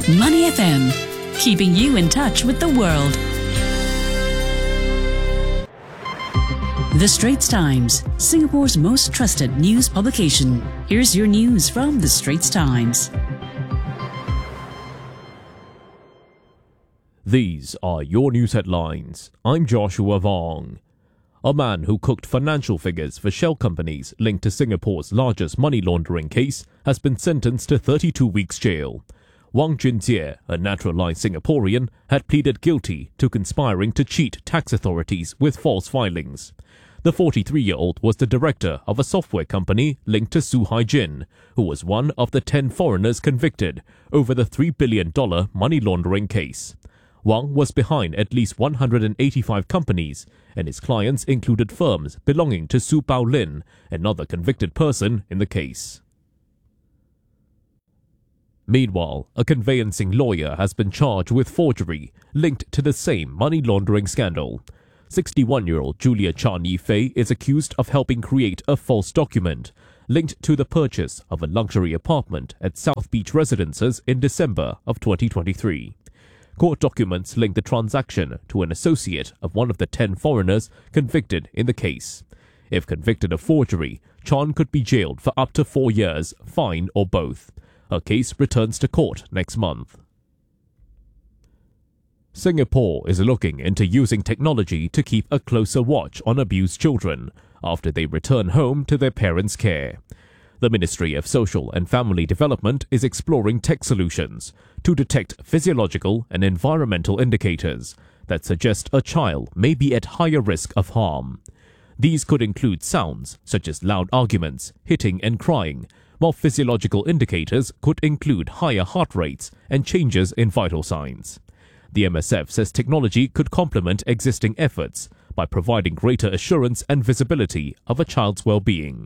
Money FM, keeping you in touch with the world. The Straits Times, Singapore's most trusted news publication. Here's your news from The Straits Times. These are your news headlines. I'm Joshua Vong. A man who cooked financial figures for shell companies linked to Singapore's largest money laundering case has been sentenced to 32 weeks jail. Wang Junjie, a naturalized Singaporean, had pleaded guilty to conspiring to cheat tax authorities with false filings. The 43-year-old was the director of a software company linked to Su Haijin, who was one of the 10 foreigners convicted over the $3 billion money laundering case. Wang was behind at least 185 companies, and his clients included firms belonging to Su Baolin, another convicted person in the case. Meanwhile, a conveyancing lawyer has been charged with forgery linked to the same money laundering scandal. 61-year-old Julia Chan Yifei is accused of helping create a false document linked to the purchase of a luxury apartment at South Beach Residences in December of 2023. Court documents link the transaction to an associate of one of the 10 foreigners convicted in the case. If convicted of forgery, Chan could be jailed for up to 4 years, fine or both. Her case returns to court next month. Singapore is looking into using technology to keep a closer watch on abused children after they return home to their parents' care. The Ministry of Social and Family Development is exploring tech solutions to detect physiological and environmental indicators that suggest a child may be at higher risk of harm. These could include sounds such as loud arguments, hitting and crying, while physiological indicators could include higher heart rates and changes in vital signs. The MSF says technology could complement existing efforts by providing greater assurance and visibility of a child's well-being.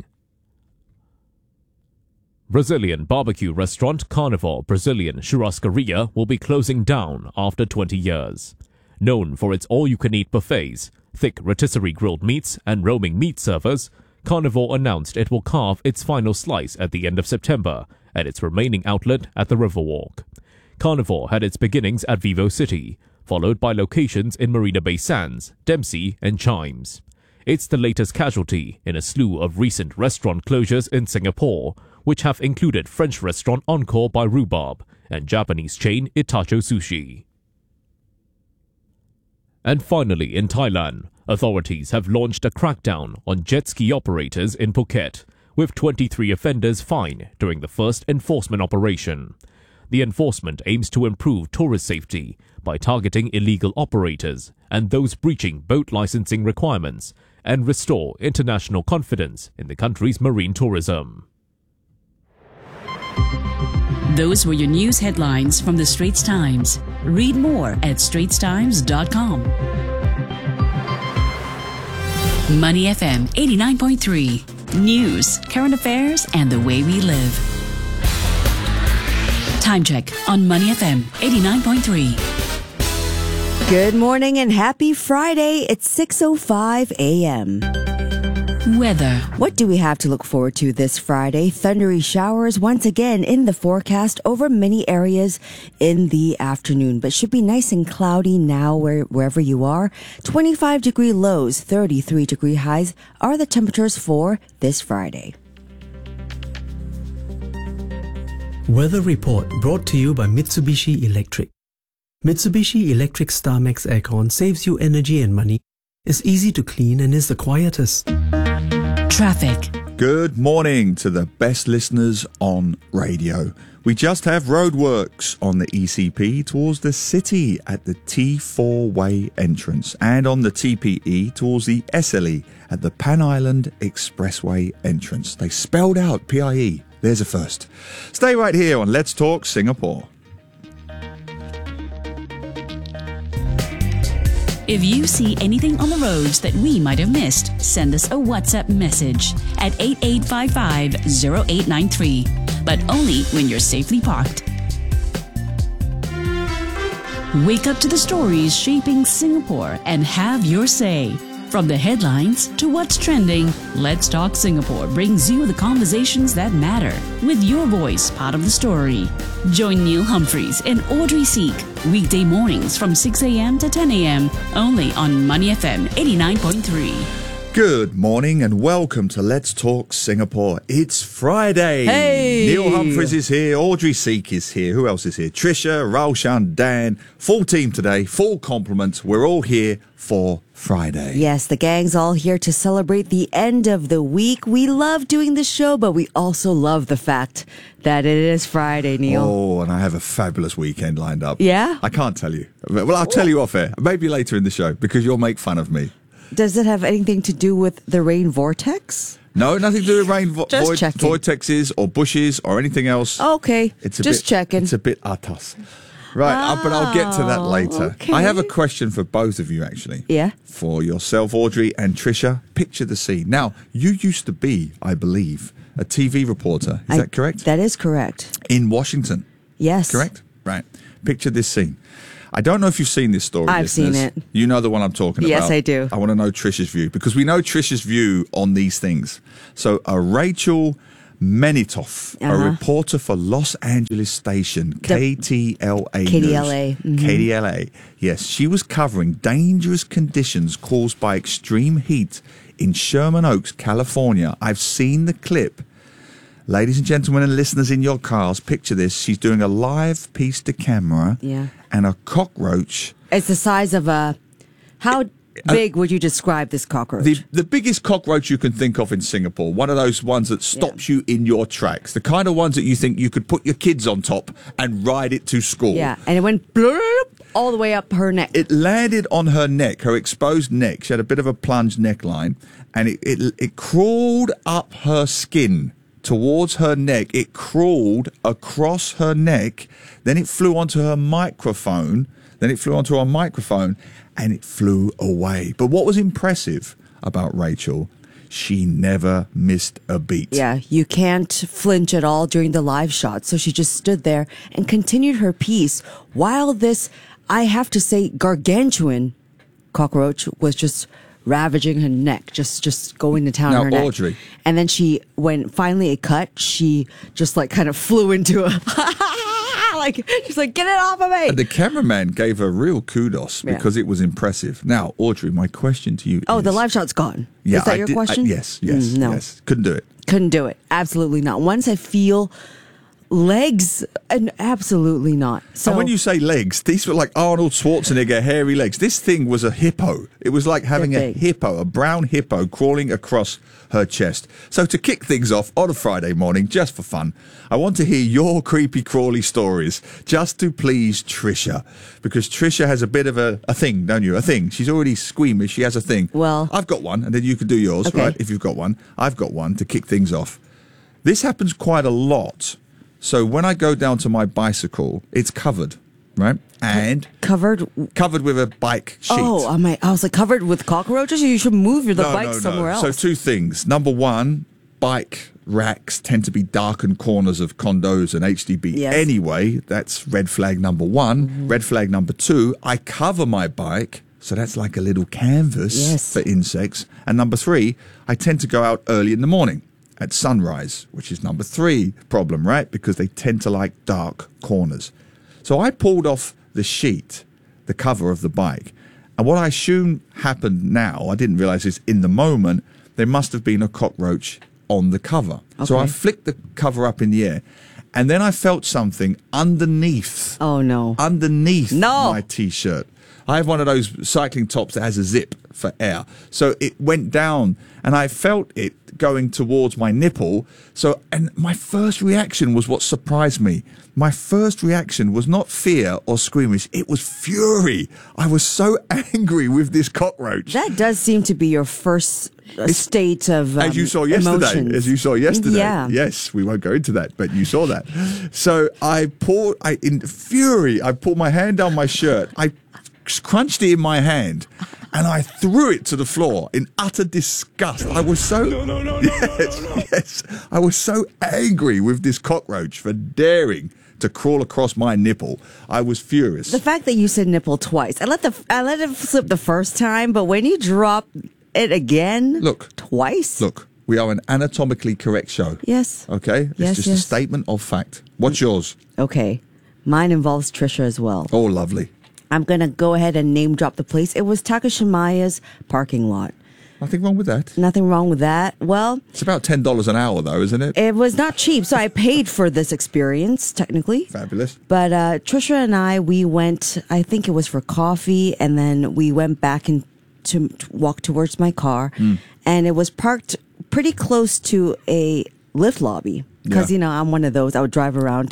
Brazilian barbecue restaurant Carnivore Brazilian Churrascaria will be closing down after 20 years. Known for its all-you-can-eat buffets, thick rotisserie grilled meats and roaming meat servers, Carnivore announced it will carve its final slice at the end of September at its remaining outlet at the Riverwalk. Carnivore had its beginnings at Vivo City, followed by locations in Marina Bay Sands, Dempsey and Chimes. It's the latest casualty in a slew of recent restaurant closures in Singapore, which have included French restaurant Encore by Rhubarb and Japanese chain Itacho Sushi. And finally, in Thailand, authorities have launched a crackdown on jet ski operators in Phuket, with 23 offenders fined during the first enforcement operation. The enforcement aims to improve tourist safety by targeting illegal operators and those breaching boat licensing requirements and restore international confidence in the country's marine tourism. Those were your news headlines from The Straits Times. Read more at straitstimes.com. Money FM 89.3. News, current affairs, and the way we live. Time check on Money FM 89.3. Good morning and happy Friday. It's 6:05 a.m. Weather. What do we have to look forward to this Friday? Thundery showers once again in the forecast over many areas in the afternoon, but should be nice and cloudy now wherever you are. 25-degree lows, 33-degree highs are the temperatures for this Friday. Weather report brought to you by Mitsubishi Electric. Mitsubishi Electric StarMax Aircon saves you energy and money, is easy to clean and is the quietest. Traffic. Good morning to the best listeners on radio. We just have roadworks on the ECP towards the city at the T4-way entrance and on the TPE towards the SLE at the Pan Island Expressway entrance. They spelled out PIE. There's a first. Stay right here on Let's Talk Singapore. If you see anything on the roads that we might have missed, send us a WhatsApp message at 8855-0893, but only when you're safely parked. Wake up to the stories shaping Singapore and have your say. From the headlines to what's trending, Let's Talk Singapore brings you the conversations that matter with your voice part of the story. Join Neil Humphreys and Audrey Seek weekday mornings from 6 a.m. to 10 a.m. only on Money FM 89.3. Good morning and welcome to Let's Talk Singapore. It's Friday. Hey! Neil Humphreys is here. Audrey Seek is here. Who else is here? Trisha, Raushan, Dan. Full team today. Full complement. We're all here for Friday. Yes, the gang's all here to celebrate the end of the week. We love doing this show, but we also love the fact that it is Friday, Neil. Oh, and I have a fabulous weekend lined up. Yeah? I can't tell you. Well, I'll tell you off air. Maybe later in the show because you'll make fun of me. Does it have anything to do with the rain vortex? No, nothing to do with rain checking. vortexes or bushes or anything else. Okay, It's a just bit, checking. It's a bit atas. Right, but I'll get to that later. Okay. I have a question for both of you, actually. Yeah? For yourself, Audrey and Trisha. Picture the scene. Now, you used to be, I believe, a TV reporter. Is that correct? That is correct. In Washington. Yes. Correct? Right. Picture this scene. I don't know if you've seen this story. I've seen listeners. it. You know the one I'm talking about. Yes, I do. I want to know Trisha's view because we know Trisha's view on these things. So, Rachel Menitoff, a reporter for Los Angeles station KTLA. KTLA. News. KTLA. Yes, she was covering dangerous conditions caused by extreme heat in Sherman Oaks, California. I've seen the clip. Ladies and gentlemen and listeners in your cars, picture this. She's doing a live piece to camera. Yeah. And a cockroach. It's the size of a... How big would you describe this cockroach? The biggest cockroach you can think of in Singapore. One of those ones that stops you in your tracks. The kind of ones that you think you could put your kids on top and ride it to school. Yeah, and it went blurb all the way up her neck. It landed on her neck, her exposed neck. She had a bit of a plunge neckline. And it crawled up her skin towards her neck. It crawled across her neck. Then it flew onto her microphone. And it flew away. But what was impressive about Rachel, she never missed a beat. Yeah, you can't flinch at all during the live shot. So she just stood there and continued her piece while this, I have to say, gargantuan cockroach was just ravaging her neck, just going to town on her neck. Now, Audrey. And then when finally it cut, she just like kind of flew into a... she's like, get it off of me. The cameraman gave her real kudos because it was impressive. Now, Audrey, my question to you is... the live shot's gone. Yeah, is that your question? Yes. No. Yes. Couldn't do it. Couldn't do it. Absolutely not. Once I feel legs, and absolutely not. So and when you say legs, these were like Arnold Schwarzenegger hairy legs. This thing was a hippo. It was like having a hippo, a brown hippo crawling across her chest. So to kick things off on a Friday morning, just for fun, I want to hear your creepy crawly stories just to please Trisha. Because Trisha has a bit of a thing, don't you? A thing. She's already squeamish. She has a thing. Well, I've got one, and then you can do yours, okay. right? If you've got one. I've got one to kick things off. This happens quite a lot. So when I go down to my bicycle, it's covered, right? And covered with a bike sheet. Oh, I was like, covered with cockroaches? You should move the bike somewhere else. So two things. Number one, bike racks tend to be darkened corners of condos and HDB. Yes. Anyway, that's red flag number one. Mm-hmm. Red flag number two, I cover my bike. So that's like a little canvas for insects. And number three, I tend to go out early in the morning. At sunrise, which is number three problem, right? Because they tend to like dark corners. So I pulled off the sheet, the cover of the bike. And what I assume happened now, I didn't realize this in the moment, there must have been a cockroach on the cover. Okay. So I flicked the cover up in the air. And then I felt something underneath. Oh, no. Underneath my T-shirt. I have one of those cycling tops that has a zip for air. So it went down and I felt it going towards my nipple. So, and my first reaction was what surprised me. My first reaction was not fear or squeamish. It was fury. I was so angry with this cockroach. That does seem to be your first state of as you saw yesterday. Emotions. As you saw yesterday. Yeah. Yes, we won't go into that, but you saw that. So in fury, I pulled my hand down my shirt. I crunched it in my hand and I threw it to the floor in utter disgust. I was so yes. I was so angry with this cockroach for daring to crawl across my nipple. I was furious. The fact that you said nipple twice, I let it slip the first time, but when you drop it again? Look. Twice? Look, we are an anatomically correct show. Yes. Okay? It's Yes, just a yes. statement of fact. What's yours? Okay. Mine involves Trisha as well. Oh, lovely. I'm going to go ahead and name drop the place. It was Takashimaya's parking lot. Nothing wrong with that. Nothing wrong with that. Well, It's about $10 an hour, though, isn't it? it was not cheap, so I paid for this experience, technically. Fabulous. But Trisha and I, we went, I think it was for coffee, and then we went back to walk towards my car. And it was parked pretty close to a lift lobby. Because, Yeah. I'm one of those, I would drive around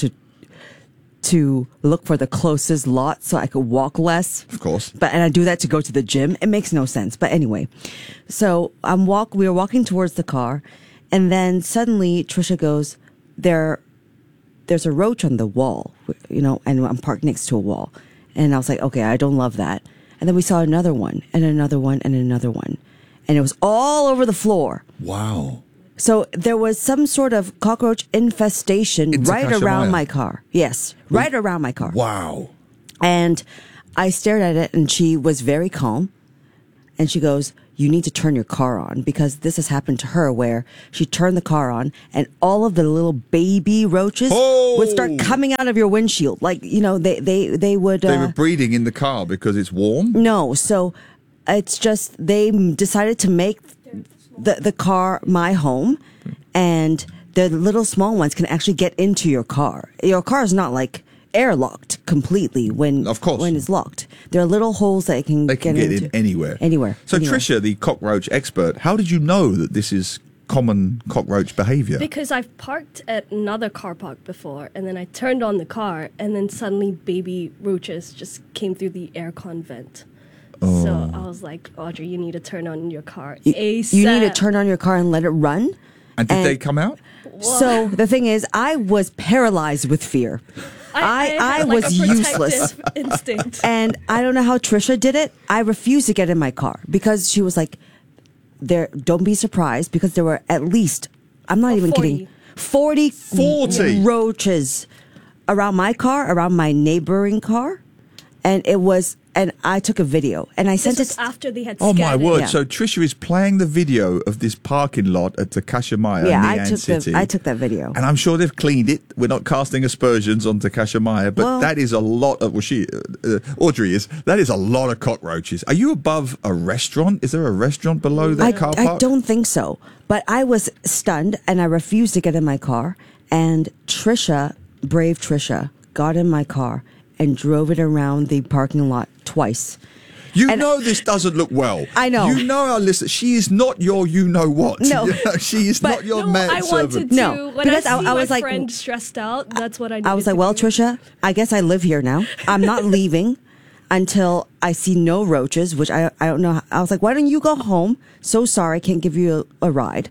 to look for the closest lot so I could walk less. Of course. And I do that to go to the gym. It makes no sense. But anyway, so we were walking towards the car, and then suddenly Trisha goes, there's a roach on the wall, and I'm parked next to a wall. And I was like, okay, I don't love that. And then we saw another one and another one and another one. And it was all over the floor. Wow. So there was some sort of cockroach infestation In right Takashimaya. around my car. Yes, right around my car. Wow. And I stared at it, and she was very calm. And she goes, you need to turn your car on, because this has happened to her where she turned the car on and all of the little baby roaches would start coming out of your windshield. Like, they would... They were breeding in the car because it's warm? No, so it's just they decided to make the car my home, and the little small ones can actually get into your car. Your car is not like airlocked completely when Of course. when it's locked. There are little holes that They can get into. in anywhere. Anywhere. So, anywhere. Trisha, the cockroach expert, how did you know that this is common cockroach behavior? Because I've parked at another car park before, and then I turned on the car, and then suddenly baby roaches just came through the aircon vent. So I was like, Audrey, you need to turn on your car ASAP. You need to turn on your car and let it run. And did they come out? So the thing is, I was paralyzed with fear. I had like was a useless. protective instinct. And I don't know how Trisha did it. I refused to get in my car because she was like, don't be surprised, because there were at least, I'm not even 40. kidding, 40 roaches around my car, around my neighboring car. And I took a video and I sent This it. was after they had Oh, scanned my it. word. Yeah. So, Trisha is playing the video of this parking lot at Takashimaya, Yeah, Nian City. I took that video. And I'm sure they've cleaned it. We're not casting aspersions on Takashimaya, but Well- that is a lot of, Audrey is, that is a lot of cockroaches. Are you above a restaurant? Is there a restaurant below that car park? I don't think so. But I was stunned and I refused to get in my car. And Trisha, brave Trisha, got in my car and drove it around the parking lot twice. You And- know this doesn't look well. I know. You know our listener. She is not your you-know-what. No. She is But- not your No, I wanted manservant. to. No, when because I see I was my like- friend stressed out, that's what I needed I was like, to well, do. Trisha, I guess I live here now. I'm not leaving until I see no roaches, which I don't know. I was like, why don't you go home? So sorry, I can't give you a ride.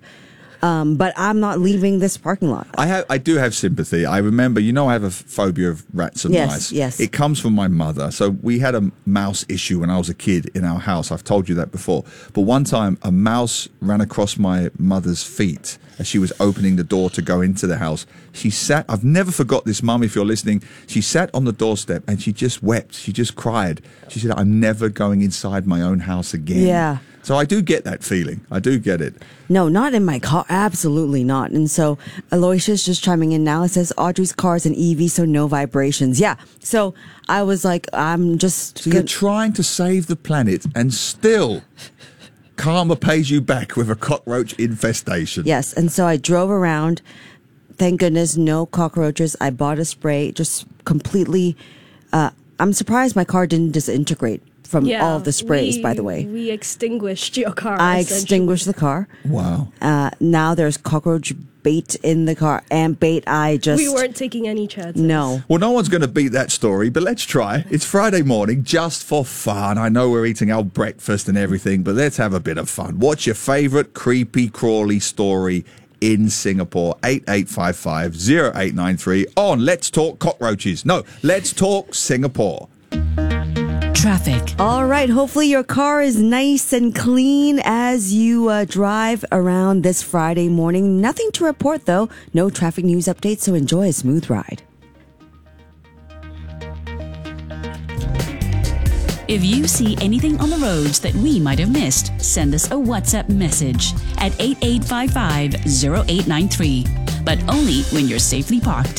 But I'm not leaving this parking lot. I do have sympathy. I remember, I have a phobia of rats and Yes, mice. yes. It comes from my mother. So we had a mouse issue when I was a kid in our house. I've told you that before. But one time a mouse ran across my mother's feet as she was opening the door to go into the house. She sat, I've never forgot this, Mum, if you're listening. She sat on the doorstep and she just wept. She just cried. She said, I'm never going inside my own house again. Yeah. So I do get that feeling. I do get it. No, not in my car. Absolutely not. And so Aloysius just chiming in now. It says Audrey's car is an EV, so no vibrations. Yeah. So I was like, I'm just. So you're trying to save the planet and still karma pays you back with a cockroach infestation. Yes. And so I drove around. Thank goodness, no cockroaches. I bought a spray, just completely. I'm surprised my car didn't disintegrate from all of the sprays, by the way. We extinguished your car. I essentially. extinguished the car. Wow. Now there's cockroach bait in the car. And bait, We weren't taking any chances. No. Well, no one's going to beat that story, but let's try. It's Friday morning, just for fun. I know we're eating our breakfast and everything, but let's have a bit of fun. What's your favourite creepy crawly story in Singapore? 8855-0893 on Let's Talk Cockroaches. No, Let's Talk Singapore. Traffic. All right. Hopefully your car is nice and clean as you drive around this Friday morning. Nothing to report, though. No traffic news updates, so enjoy a smooth ride. If you see anything on the roads that we might have missed, send us a WhatsApp message at 8855-0893, but only when you're safely parked.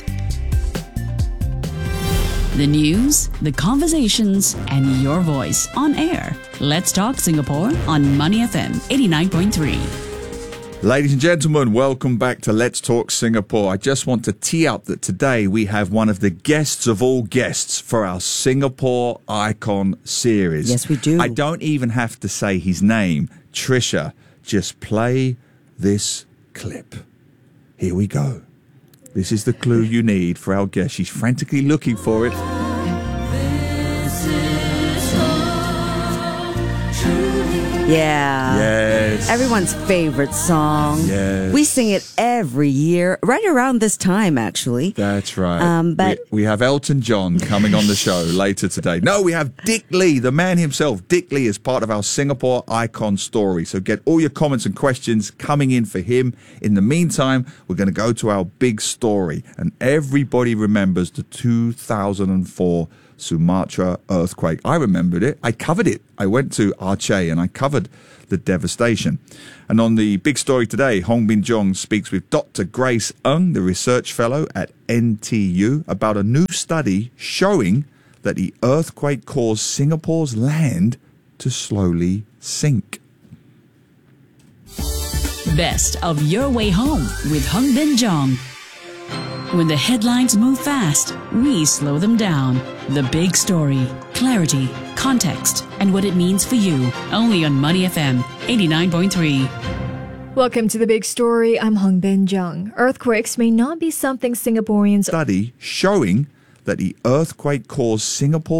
The news, the conversations, and your voice on air. Let's Talk Singapore on Money FM 89.3. Ladies and gentlemen, welcome back to Let's Talk Singapore. I just want to tee up that today we have one of the guests of all guests for our Singapore Icon series. Yes, we do. I don't even have to say his name. Trisha, just play this clip. Here we go. This is the clue you need for our guest. She's frantically looking for it. Yeah. Yes. Everyone's favorite song. Yes. We sing it every year, right around this time, actually. That's right. But we have Elton John coming on the show later today. No, we have Dick Lee, the man himself. Dick Lee is part of our Singapore Icon story. So get all your comments and questions coming in for him. In the meantime, we're going to go to our big story. And everybody remembers the 2004 Sumatra earthquake. I remembered it. I covered it. I went to Aceh and I covered the devastation. And on the big story today, Hong Bin Jong speaks with Dr. Grace Ng, the research fellow at NTU, about a new study showing that the earthquake caused Singapore's land to slowly sink. Best of Your Way Home with Hong Bin Jong. When the headlines move fast, we slow them down. The big story, clarity, context, and what it means for you. Only on Money FM 89.3. Welcome to The Big Story. I'm Hong Bin Jung. Earthquakes may not be something Singaporeans Study showing that the earthquake caused Singapore